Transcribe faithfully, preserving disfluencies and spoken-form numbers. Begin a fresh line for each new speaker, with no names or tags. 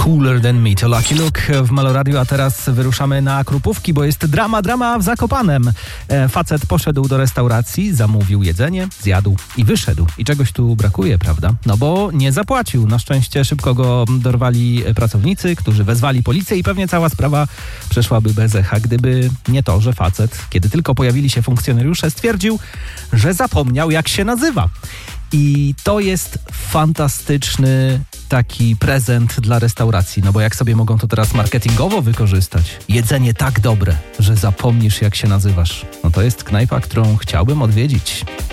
Cooler Than Me to Lucky Luke w Meloradio, a teraz wyruszamy na Krupówki, bo jest drama, drama w Zakopanem. E, facet poszedł do restauracji, zamówił jedzenie, zjadł i wyszedł. I czegoś tu brakuje, prawda? No bo nie zapłacił. Na szczęście szybko go dorwali pracownicy, którzy wezwali policję i pewnie cała sprawa przeszłaby bez echa, gdyby nie to, że facet, kiedy tylko pojawili się funkcjonariusze, stwierdził, że zapomniał, jak się nazywa. I to jest fantastyczny taki prezent dla restauracji, no bo jak sobie mogą to teraz marketingowo wykorzystać? Jedzenie tak dobre, że zapomnisz, jak się nazywasz. No to jest knajpa, którą chciałbym odwiedzić.